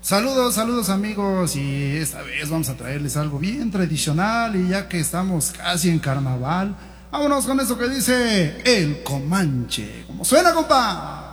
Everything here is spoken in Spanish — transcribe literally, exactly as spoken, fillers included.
Saludos, saludos amigos, y esta vez vamos a traerles algo bien tradicional, y ya que estamos casi en carnaval, vámonos con eso que dice el Comanche. ¿Cómo suena, compa?